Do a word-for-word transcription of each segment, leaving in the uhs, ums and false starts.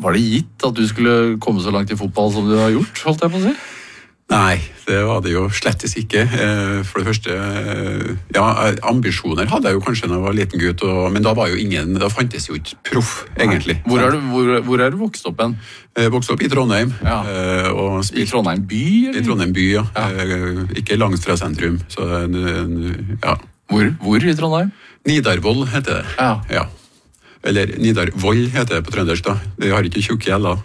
Var det gitt at du skulle komme så langt i fotball som du har gjort, holdt jeg på å si? Nei, det var det jo slettes ikke. For det første, ja, ambisjoner hadde jeg jo kanskje når jeg var liten gutt, og, men da var jo ingen, da fantes jo ikke proff, egentlig. Hvor er du, hvor, hvor er du vokst opp hen? Jeg vokste opp i Trondheim. Ja. Og I Trondheim by? Eller? I Trondheim by, ja. Ja. Ikke langt fra sentrum. Så, ja. Hvor, hvor i Trondheim? Nidarvoll heter det. Ja. Ja. Eller Nidarvoll heter det på trøndersk da. De har ikke tjukke gjeller.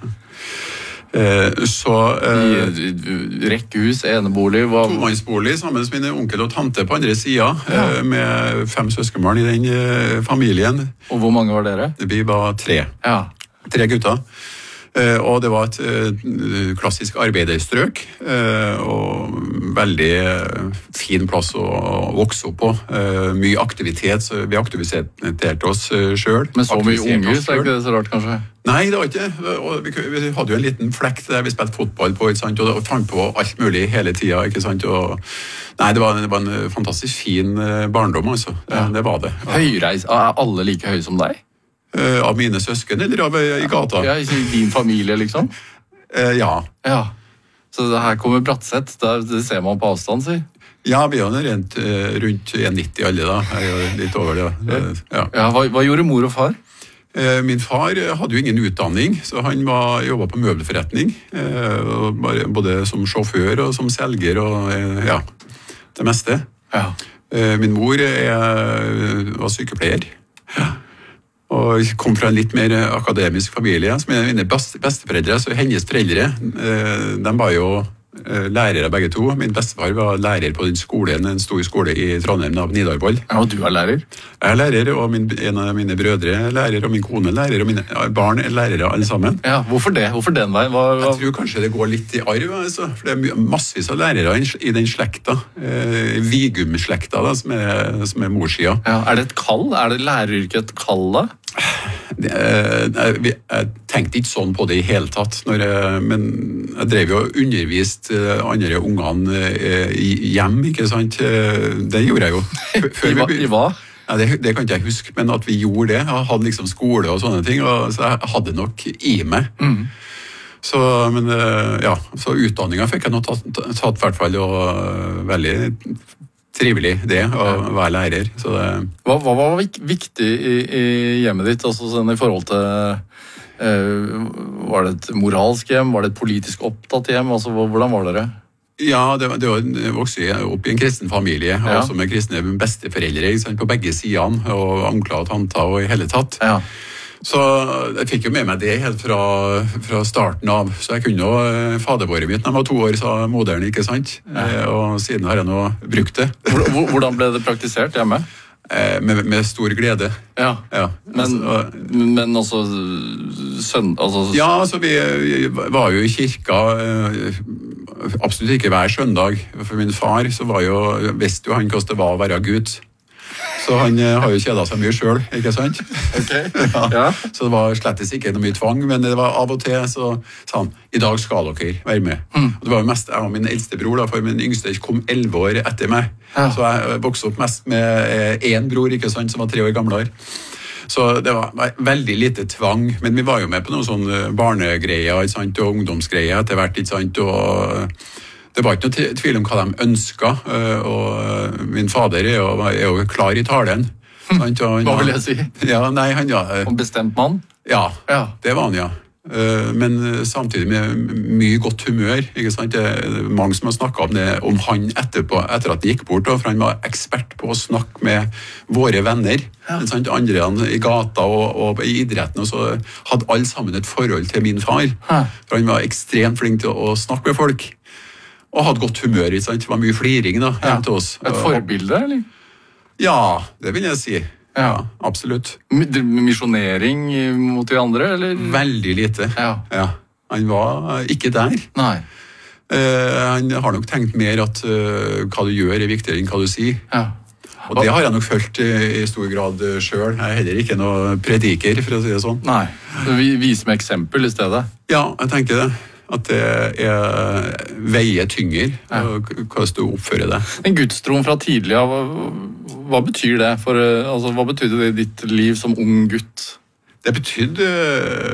Eh, så eh, I rekkehus, enebolig hva... Tomannsbolig sammen med mine onkel og tante på andre siden, ja. eh, med fem søskenbarn i den eh, familien. Og hvor mange var dere? Vi var tre. Ja. Tre gutter. Eh, og det var et eh, klassisk arbeiderstrøk, eh, og veldig eh, fin plass å vokse opp på. Eh, mye aktivitet, så vi aktiviserte oss eh, selv. Men så mye unge, så er ikke det så rart kanskje? Nei, det var ikke det. Og vi, vi hadde jo en liten flekk der vi spilte fotball på, ikke sant? Og, og fant på alt mulig hele tiden, ikke sant? Og, nei, det var, det var en fantastisk fin barndom, altså. Ja. Det var det. Ja. Høyreis, er alle like høye som deg? Uh, av mine søsken, eller av i gata? Ja, i din familie, liksom? Uh, ja. Ja. Så det her kommer Bratseth, det ser man på avstand, sier? Ja, vi er rent uh, rundt en nitti alle da. Jeg er litt over det. Uh, ja. Ja, hva, hva gjorde mor og far? Min far hadde jo ingen utdanning, så han var, jobbet på møbelforretning, både som sjåfør og som selger, og ja, det meste. Ja. Min mor er, var sykepleier, ja. Og kom fra en litt mer akademisk familie, som er mine beste, besteforeldre, så hennes foreldre, de var jo lærere begge to. Min bestefar var lærer på den skolen, en stor skole i Trondheim av Nidarvoll. Ja, og du er lærer? Jeg er lærer, og min, en av mine brødre er lærer, og min kone er lærer, og mine barn er lærere, alle sammen. Ja, hvorfor det? Hvorfor den veien? Hva, hva... Jeg tror kanskje det går litt i arv, altså, for det er massevis av lærere i den slekta. Eh, Vigum-slekta, da, som er, som er morssida. Ja, er det et kall? Er det læreryrket et kall, da? Det, jeg, jeg tenkte ikke sånn på det i hele tatt, når jeg, men jeg drev jo og underviste andre ungene hjem, ikke sant? Det gjorde jeg jo. Før I, hva, vi, I hva? Ja, det, det kan ikke jeg huske, men at vi gjorde det. Jeg hadde liksom skole og sånne ting, og så jeg hadde nok i meg. Mm. Så, men, ja, så utdanningen fikk jeg nå tatt, tatt hvert fall, og veldig trivelig det, å være lærer. Så det... hva, hva var viktig i, i hjemmet ditt, altså sånn i forhold til, eh, var det et moralsk hjem, var det et politisk opptatt hjem, altså hvordan var dere? Ja, det, det var, jeg vokste opp i en kristen familie, ja. Også med kristne besteforeldre, ikke sant, på begge sidene, og onkler og tanter og i hele tatt. Ja. Så jeg fikk jo med meg det helt fra, fra starten av, så jeg kunne jo fadervåret mitt når jeg var to år, sa moderen, ikke sant? Ja. Og siden har jeg nå brukt det. Hvordan ble det praktisert hjemme? Med, med stor glede. Ja, ja. Men, men også sønn... Altså... Ja, altså vi, vi var jo i kirka absolutt ikke hver søndag. For min far så var jo, visste jo han hvordan det var å være Gud. Så han har jo kjedet seg mye selv, ikke sant? Okay. Ja. Ja. Så det var slettes ikke noe mye tvang, men det var av og til så sa han, i dag skal dere være med. Mm. Og det var jo mest jeg og min eldste bror, da, for min yngste kom elleve år etter meg. Ja. Så jeg vokste opp mest med en bror, ikke sant, som var tre år gamlere. Så det var veldig lite tvang, men vi var jo med på noen sånne barnegreier, ikke sant, og ungdomsgreier etter hvert, ikke sant, og... Det var ikke noe tvil om hva de ønsket, og min fader er jo, er jo klar i talen. Han, hva vil jeg si? Ja, nei, han, ja. En bestemt mann? Ja, ja, det var han, ja. Men samtidig med mye godt humør, ikke sant? Det er mange som har snakket om det, om han etterpå, etter at de gikk bort, for han var ekspert på å snakke med våre venner, ja. Andre i gata og, og i idretten, og så hadde alle sammen et forhold til min far. Ja. For han var ekstremt flink til å snakke med folk. Og hadde godt humør, ikke sant? Det var mye fliring da, hjemme til oss. Et forbilde, eller? Ja, det vil jeg si. Ja, ja absolutt. Misjonering mot de andre, eller? Veldig lite. Ja. Ja. Han var ikke der. Nei. Uh, han har nok tenkt mer at uh, hva du gjør er viktigere enn hva du sier. Ja. Og det har jeg nok følt i, i stor grad selv. Jeg er heller ikke noe prediker, for å si det sånn. Nei. Vi viser med eksempel i stedet. Ja, jeg tenker det. At det er veier tynger, ja. Hvordan du oppfører deg. En gudstron fra tidlig av, hva, hva betyr det? For, altså, hva betydde det i ditt liv som ung gutt? Det betydde